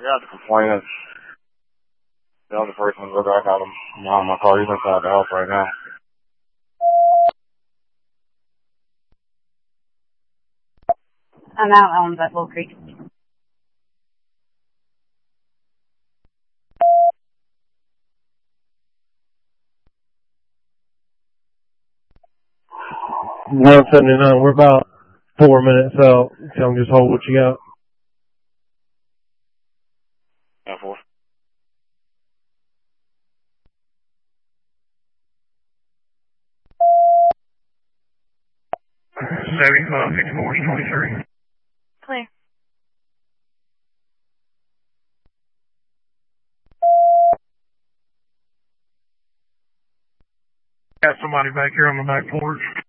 got the complainant. The other person was I got him behind my car. He's inside the house right now. I'm out on Buffalo Creek. One 79. We're about 4 minutes out. Tell them just hold what you got. Yeah, 4. Clear. Got somebody back here on the back porch.